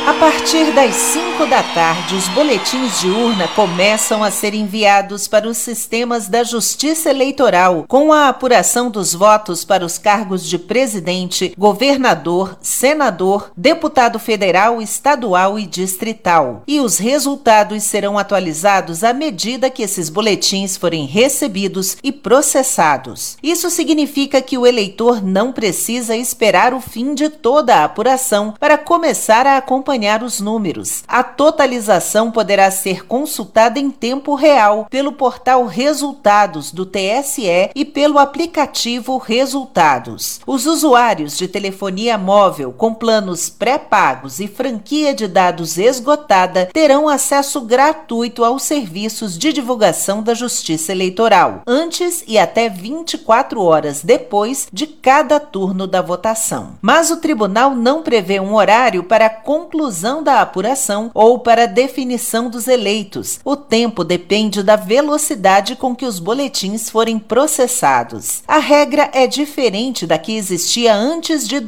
A partir das 5 da tarde, os boletins de urna começam a ser enviados para os sistemas da Justiça Eleitoral, com a apuração dos votos para os cargos de presidente, governador, senador, deputado federal, estadual e distrital. E os resultados serão atualizados à medida que esses boletins forem recebidos e processados. Isso significa que o eleitor não precisa esperar o fim de toda a apuração para começar a acompanhar os números. A totalização poderá ser consultada em tempo real pelo portal Resultados do TSE e pelo aplicativo Resultados. Os usuários de telefonia móvel com planos pré-pagos e franquia de dados esgotada terão acesso gratuito aos serviços de divulgação da Justiça Eleitoral, antes e até 24 horas depois de cada turno da votação. Mas o tribunal não prevê um horário para a conclusão da apuração ou para a definição dos eleitos. O tempo depende da velocidade com que os boletins forem processados. A regra é diferente da que existia antes de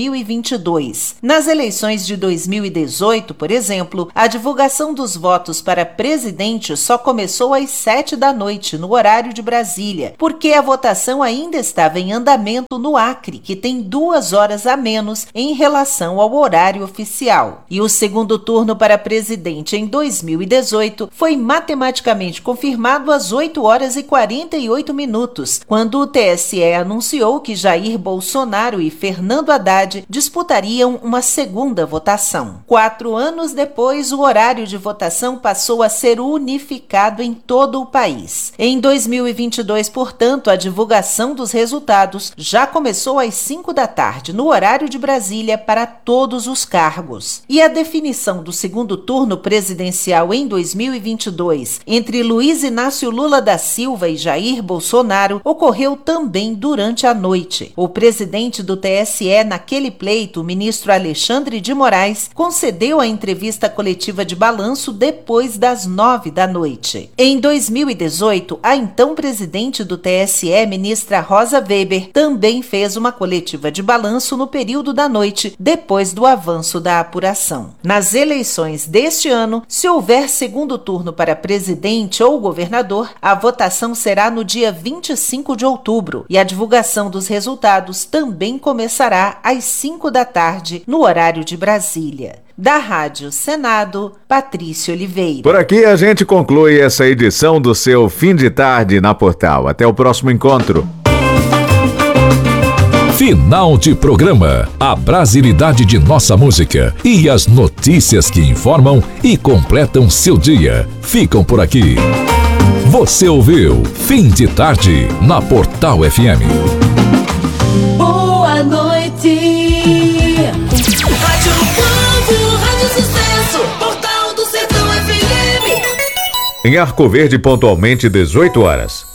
2022. Nas eleições de 2018, por exemplo, a divulgação dos votos para presidente só começou às 7 da noite, no horário de Brasília, porque a votação ainda estava em andamento no Acre, que tem 2 horas a menos em relação ao horário oficial. E o segundo turno para presidente em 2018 foi matematicamente confirmado às 8 horas e 48 minutos, quando o TSE anunciou que Jair Bolsonaro e Fernando Haddad disputariam uma segunda votação. 4 anos depois, o horário de votação passou a ser unificado em todo o país. Em 2022, portanto, a divulgação dos resultados já começou às 5 da tarde, no horário de Brasília, para todos os cargos. E a definição do segundo turno presidencial em 2022 entre Luiz Inácio Lula da Silva e Jair Bolsonaro ocorreu também durante a noite. O presidente do TSE naquele pleito, o ministro Alexandre de Moraes, concedeu a entrevista coletiva de balanço depois das 9 da noite. Em 2018, a então presidente do TSE, ministra Rosa Weber, também fez uma coletiva de balanço no período da noite, depois do avanço da apuração. Nas eleições deste ano, se houver segundo turno para presidente ou governador, a votação será no dia 25 de outubro e a divulgação dos resultados também começará às 5 da tarde, no horário de Brasília. Da Rádio Senado, Patrícia Oliveira. Por aqui a gente conclui essa edição do seu Fim de Tarde na Portal. Até o próximo encontro. Final de programa. A brasilidade de nossa música e as notícias que informam e completam seu dia ficam por aqui. Você ouviu Fim de Tarde na Portal FM. Boa noite. Rádio Povo, Rádio Sucesso, Portal do Sertão FM. Em Arco Verde, pontualmente 18 horas.